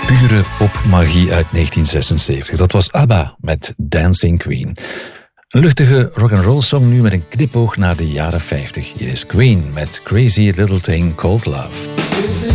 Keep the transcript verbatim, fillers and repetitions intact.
Pure popmagie uit negentien zesenzeventig. Dat was ABBA met Dancing Queen. Een luchtige rock'n'roll song nu met een knipoog naar de jaren vijftig. Hier is Queen met Crazy Little Thing Called Love.